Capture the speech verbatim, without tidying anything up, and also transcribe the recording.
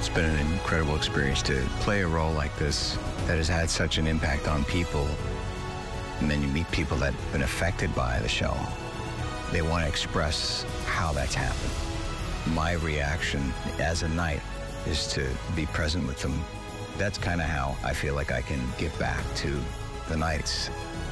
It's been an incredible experience to play a role like this that has had such an impact on people. And then you meet people that have been affected by the show. They want to express how that's happened. My reaction as a knight is to be present with them. That's kind of how I feel like I can give back to the knights.